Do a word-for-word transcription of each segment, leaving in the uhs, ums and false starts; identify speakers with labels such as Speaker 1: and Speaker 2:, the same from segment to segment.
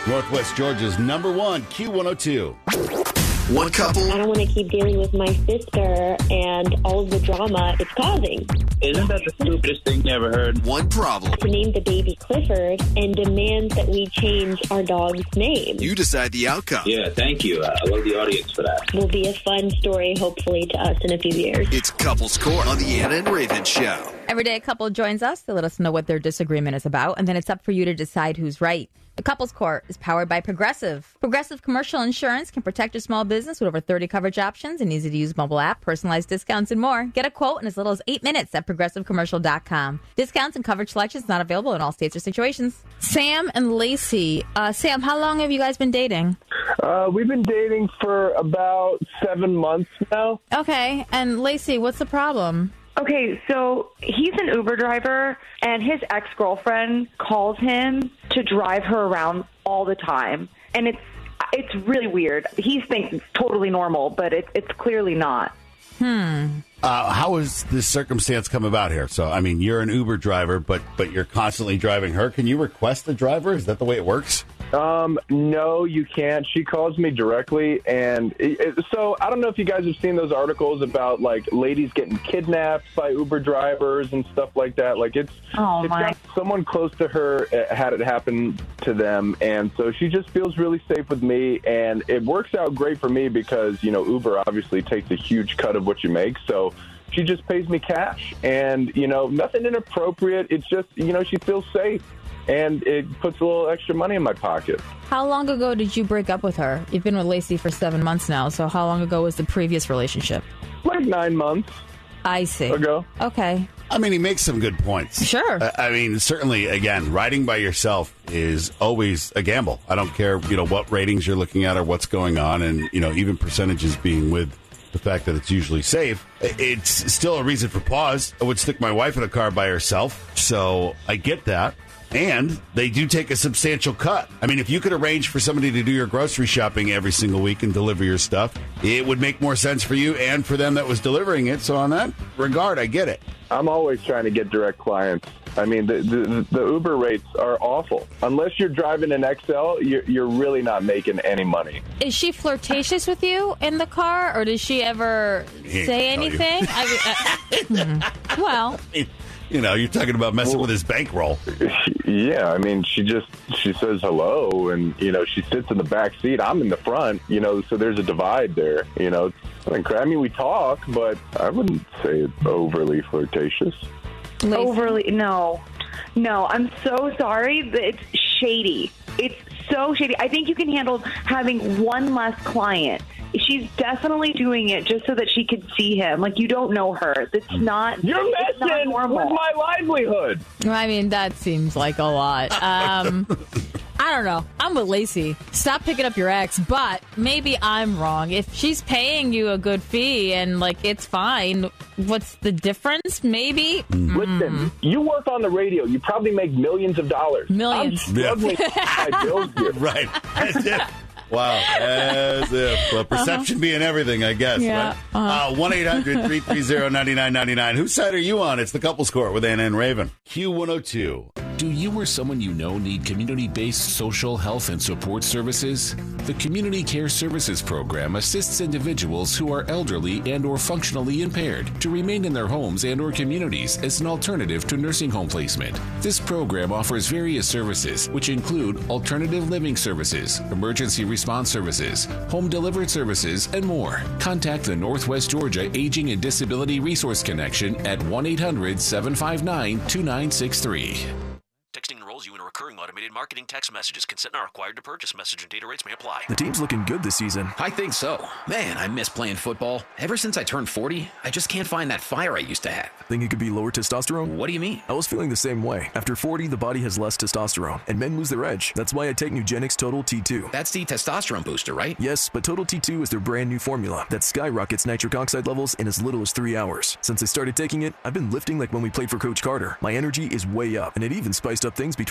Speaker 1: Northwest Georgia's number one, Q one oh two.
Speaker 2: One couple.
Speaker 3: I don't want to keep dealing with my sister and all of the drama it's causing.
Speaker 4: Isn't that the stupidest thing you ever heard?
Speaker 2: One problem.
Speaker 3: To name the baby Clifford and demand that we change our dog's name.
Speaker 2: You decide the outcome.
Speaker 4: Yeah, thank you. Uh, I love the audience for that.
Speaker 3: Will be a fun story, hopefully, to us in a few years.
Speaker 2: It's Couples Court on the Anna and Raven Show.
Speaker 5: Every day a couple joins us to let us know what their disagreement is about, and then it's up for you to decide who's right. The Couples Court is powered by Progressive. Progressive Commercial Insurance can protect your small business with over thirty coverage options, an easy-to-use mobile app, personalized discounts, and more. Get a quote in as little as eight minutes at progressive commercial dot com. Discounts and coverage selections not available in all states or situations. Sam and Lacey. Uh, Sam, how long have you guys been dating?
Speaker 6: Uh, we've been dating for about seven months now.
Speaker 5: Okay, and Lacey, what's the problem?
Speaker 7: Okay, so he's an Uber driver, and his ex-girlfriend calls him to drive her around all the time. And it's it's really weird. He thinks it's totally normal, but it, it's clearly not.
Speaker 5: Hmm.
Speaker 1: Uh, how has this circumstance come about here? So, I mean, you're an Uber driver, but but you're constantly driving her. Can you request a driver? Is that the way it works?
Speaker 6: Um, no, you can't. She calls me directly, and it, it, so I don't know if you guys have seen those articles about like ladies getting kidnapped by Uber drivers and stuff like that. Like it's,
Speaker 7: oh
Speaker 6: it's
Speaker 7: my.
Speaker 6: got someone close to her uh, had it happen to them, and so she just feels really safe with me, and it works out great for me because you know Uber obviously takes a huge cut of what you make, so. She just pays me cash, and, you know, nothing inappropriate. It's just, you know, she feels safe, and it puts a little extra money in my pocket.
Speaker 5: How long ago did you break up with her? You've been with Lacey for seven months now, so how long ago was the previous relationship?
Speaker 6: Like nine months
Speaker 5: I see.
Speaker 6: ago.
Speaker 5: Okay.
Speaker 1: I mean, he makes some good points.
Speaker 5: Sure.
Speaker 1: Uh, I mean, certainly, again, riding by yourself is always a gamble. I don't care, you know, what ratings you're looking at or what's going on, and, you know, even percentages being with the fact that it's usually safe, it's still a reason for pause. I would stick my wife in a car by herself, so I get that. And they do take a substantial cut. I mean, if you could arrange for somebody to do your grocery shopping every single week and deliver your stuff, it would make more sense for you and for them that was delivering it. So on that regard, I get it.
Speaker 6: I'm always trying to get direct clients. I mean, the, the, the Uber rates are awful. Unless you're driving an X L, you're, you're really not making any money.
Speaker 5: Is she flirtatious with you in the car, or does she ever say anything? I mean, uh, hmm. Well...
Speaker 1: You know, you're talking about messing well, with his bankroll.
Speaker 6: Yeah, I mean, she just, she says hello, and, you know, she sits in the back seat. I'm in the front, you know, so there's a divide there, you know. I mean, we talk, but I wouldn't say it's overly flirtatious.
Speaker 7: Lacey. Overly, no. No, I'm so sorry, but it's shady. It's so shady. I think you can handle having one less client. She's definitely doing it just so that she could see him. Like, you don't know her. That's not
Speaker 6: You're
Speaker 7: it's
Speaker 6: messing
Speaker 7: not
Speaker 6: with my livelihood.
Speaker 5: I mean, that seems like a lot. Um, I don't know. I'm with Lacey. Stop picking up your ex, but maybe I'm wrong. If she's paying you a good fee and, like, it's fine, what's the difference? Maybe?
Speaker 6: Mm. Listen, mm. you work on the radio. You probably make millions of dollars.
Speaker 5: Millions.
Speaker 6: I'm struggling with my bills here.
Speaker 1: Right. As if. Wow. As if. Well, perception uh-huh. being everything, I guess.
Speaker 5: Yeah.
Speaker 1: Right? Uh, one eight hundred three three zero nine nine nine nine. Whose side are you on? It's the Couples Court with Anna and Raven. Q one oh two.
Speaker 8: Do you or someone you know need community-based social health and support services? The Community Care Services Program assists individuals who are elderly and or functionally impaired to remain in their homes and or communities as an alternative to nursing home placement. This program offers various services, which include alternative living services, emergency response services, home-delivered services, and more. Contact the Northwest Georgia Aging and Disability Resource Connection at one eight hundred seven five nine two nine six three.
Speaker 9: Texting enrolls you in a recurring automated marketing text messages. Consent not required to purchase. Message and data rates may apply.
Speaker 10: The team's looking good this season.
Speaker 11: I think so. Man, I miss playing football. Ever since I turned forty, I just can't find that fire I used to have.
Speaker 10: Think it could be lower testosterone?
Speaker 11: What do you mean?
Speaker 10: I was feeling the same way. After forty, the body has less testosterone, and men lose their edge. That's why I take Nugenix Total T two.
Speaker 11: That's the testosterone booster, right?
Speaker 10: Yes, but Total T two is their brand new formula that skyrockets nitric oxide levels in as little as three hours. Since I started taking it, I've been lifting like when we played for Coach Carter. My energy is way up, and it even spiced up things between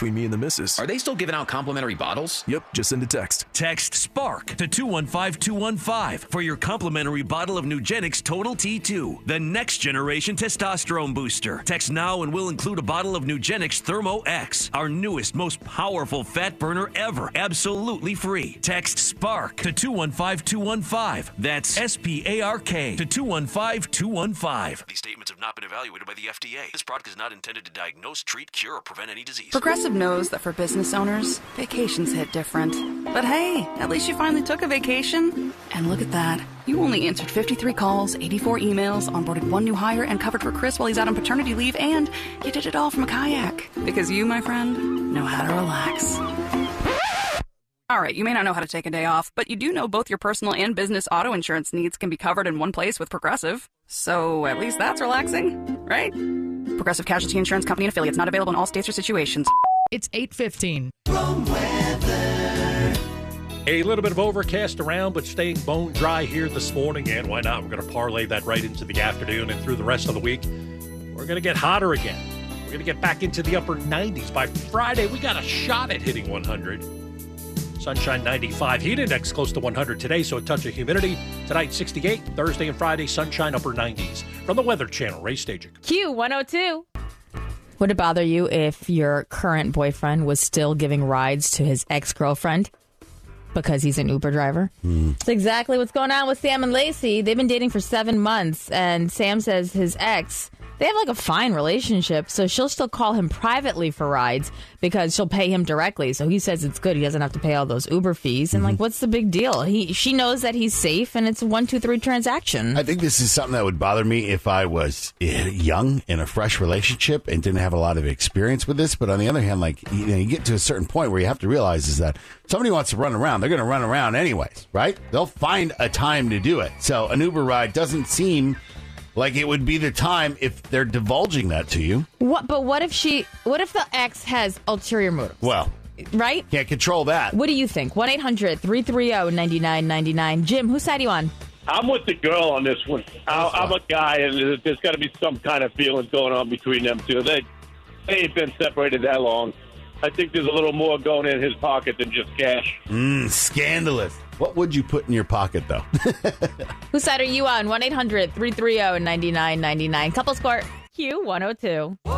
Speaker 10: between me and the missus.
Speaker 11: Are they still giving out complimentary bottles?
Speaker 10: Yep, just send a text.
Speaker 12: Text SPARK to two one five two one five for your complimentary bottle of Nugenix Total T two, the next generation testosterone booster. Text now and we'll include a bottle of Nugenix Thermo X, our newest, most powerful fat burner ever, absolutely free. Text SPARK to two one five two one five. That's S P A R K to two one five two one five.
Speaker 9: These statements have not been evaluated by the F D A. This product is not intended to diagnose, treat, cure, or prevent any disease.
Speaker 13: Progressive knows that for business owners, vacations hit different. But hey, at least you finally took a vacation. And look at that. You only answered fifty-three calls, eighty-four emails, onboarded one new hire, and covered for Chris while he's out on paternity leave, and you did it all from a kayak. Because you, my friend, know how to relax. All right, you may not know how to take a day off, but you do know both your personal and business auto insurance needs can be covered in one place with Progressive. So at least that's relaxing, right? Progressive Casualty Insurance Company and affiliates, not available in all states or situations.
Speaker 14: It's eight fifteen.
Speaker 15: A little bit of overcast around, but staying bone dry here this morning. And why not? We're going to parlay that right into the afternoon and through the rest of the week. We're going to get hotter again. We're going to get back into the upper nineties. By Friday, we got a shot at hitting one hundred. Sunshine ninety-five. Heat index close to one hundred today, so a touch of humidity. Tonight, sixty-eight. Thursday and Friday, sunshine upper nineties. From the Weather Channel, Ray Stajic.
Speaker 5: Q one oh two. Would it bother you if your current boyfriend was still giving rides to his ex-girlfriend because he's an Uber driver?
Speaker 1: Mm.
Speaker 5: That's exactly what's going on with Sam and Lacey. They've been dating for seven months, and Sam says his ex, they have like a fine relationship, so she'll still call him privately for rides because she'll pay him directly. So he says it's good. He doesn't have to pay all those Uber fees. And, mm-hmm. like, what's the big deal? He She knows that he's safe, and it's a one, two, three transaction.
Speaker 1: I think this is something that would bother me if I was young in a fresh relationship and didn't have a lot of experience with this. But on the other hand, like, you know, you get to a certain point where you have to realize is that somebody wants to run around. They're going to run around anyways, right? They'll find a time to do it. So an Uber ride doesn't seem like it would be the time if they're divulging that to you.
Speaker 5: What? But what if she? What if the ex has ulterior motives?
Speaker 1: Well,
Speaker 5: right?
Speaker 1: Can't control that.
Speaker 5: What do you think? one eight hundred three three zero nine nine nine nine. Jim, whose side are you on?
Speaker 16: I'm with the girl on this one. I, I'm a guy, and there's got to be some kind of feelings going on between them two. They, they ain't been separated that long. I think there's a little more going in his pocket than just cash.
Speaker 1: Mmm, scandalous. What would you put in your pocket, though?
Speaker 5: Whose side are you on? one eight hundred three three zero nine nine nine nine. Couples Court, Q one oh two.